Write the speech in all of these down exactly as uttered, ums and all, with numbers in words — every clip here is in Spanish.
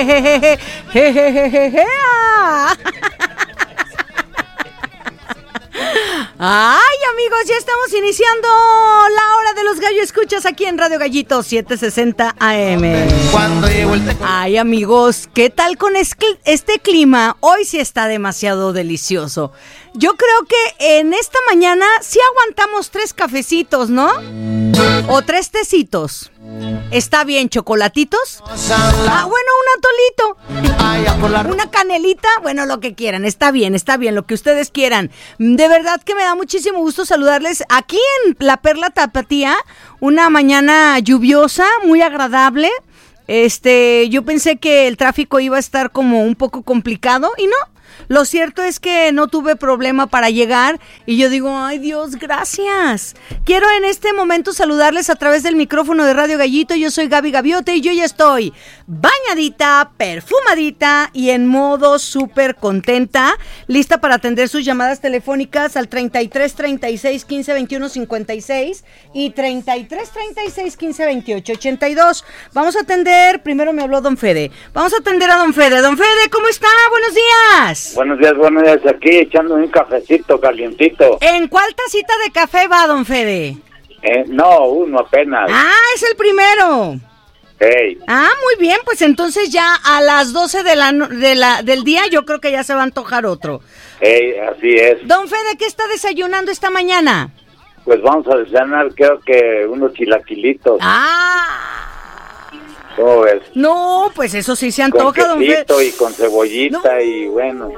Ay, amigos, ya estamos iniciando la hora de los gallo escuchas aquí en Radio Gallito setecientos sesenta A M. Ay, amigos, ¿qué tal con este clima? Hoy sí está demasiado delicioso. Yo creo que en esta mañana sí aguantamos tres cafecitos, ¿no? O tres tecitos. ¿Está bien, chocolatitos? Ah, bueno, un atolito. Una canelita, bueno, lo que quieran. Está bien, está bien, lo que ustedes quieran. De verdad que me da muchísimo gusto saludarles aquí en La Perla Tapatía. Una mañana lluviosa, muy agradable. Este, yo pensé que el tráfico iba a estar como un poco complicado y no. Lo cierto es que no tuve problema para llegar y yo digo, ay Dios, gracias. Quiero en este momento saludarles a través del micrófono de Radio Gallito. Yo soy Gaby Gaviote y yo ya estoy bañadita, perfumadita y en modo súper contenta, lista para atender sus llamadas telefónicas al treinta y tres, treinta y seis, quince, veintiuno, cincuenta y seis y treinta y tres, treinta y seis, quince, veintiocho, ochenta y dos. Vamos a atender, primero me habló Don Fede. Vamos a atender a Don Fede. Don Fede, ¿cómo está? Buenos días. Buenos días, buenos días, aquí echando un cafecito calientito. ¿En cuál tacita de café va, Don Fede? Eh, no, uno apenas. Ah, es el primero. Hey. Ah, muy bien, pues entonces ya a las doce de la, de la, del día yo creo que ya se va a antojar otro. Hey, así es. Don Fede, ¿qué está desayunando esta mañana? Pues vamos a desayunar, creo que unos chilaquilitos. Ah. ¿Cómo ves? No, pues eso sí se antoja, Don Fede. Con y con cebollita no. Y bueno.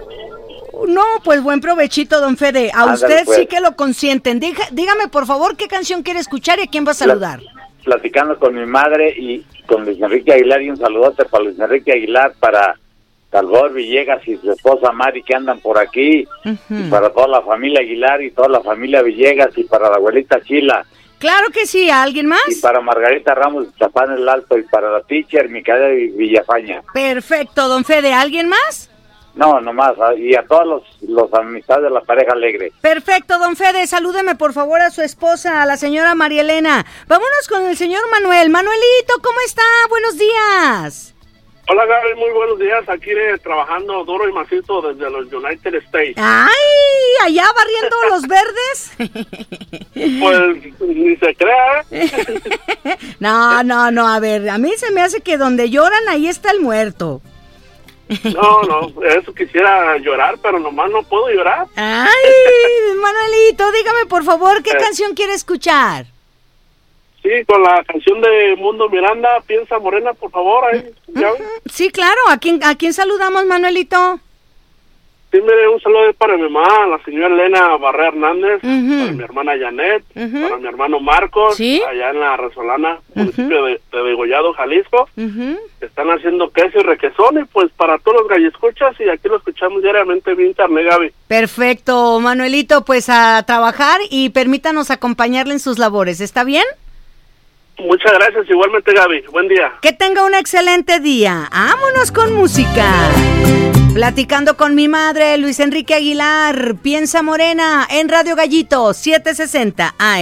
No, pues buen provechito, Don Fede. A Ándale, usted pues. Sí que lo consienten. Diga, dígame, por favor, ¿qué canción quiere escuchar y a quién va a saludar? Pla- platicando con mi madre y con Luis Enrique Aguilar, y un saludote para Luis Enrique Aguilar, para Salvador Villegas y su esposa Mari, que andan por aquí, uh-huh. Y para toda la familia Aguilar y toda la familia Villegas, y para la abuelita Chila. Claro que sí, ¿a alguien más? Y para Margarita Ramos de Chapán el Alto, y para la teacher Micaela Villafaña. Perfecto, Don Fede, ¿alguien más? No, nomás, y a todos los, los amistades de la pareja alegre. Perfecto, Don Fede, salúdeme por favor a su esposa, a la señora María Elena. Vámonos con el señor Manuel. Manuelito, ¿cómo está? Buenos días. Hola, Gaby, muy buenos días. Aquí eh, trabajando duro y macizo desde los United States. ¡Ay! ¿Allá barriendo los verdes? Pues, ni se crea, ¿eh? No, no, no, a ver, a mí se me hace que donde lloran, ahí está el muerto. No, no, eso quisiera llorar, pero nomás no puedo llorar. Ay, Manuelito, dígame por favor, ¿qué eh. canción quiere escuchar? Sí, con la canción de Mundo Miranda, Piensa Morena, por favor. Ahí, uh-huh. Sí, claro, ¿a quién, a quién saludamos, Manuelito? Sí, mire, un saludo para mi mamá, la señora Elena Barrera Hernández, uh-huh. Para mi hermana Janet, uh-huh. Para mi hermano Marcos, ¿sí? Allá en la Resolana, uh-huh. Municipio de, de Degollado, Jalisco. Uh-huh. Están haciendo queso y requesón, y pues para todos los galliscuchas, y aquí lo escuchamos diariamente vía internet, Gaby. Perfecto, Manuelito, pues a trabajar y permítanos acompañarle en sus labores, ¿está bien? Muchas gracias, igualmente, Gaby. Buen día. Que tenga un excelente día. Vámonos con música. Platicando con mi madre, Luis Enrique Aguilar, Piensa Morena, en Radio Gallito setecientos sesenta A M.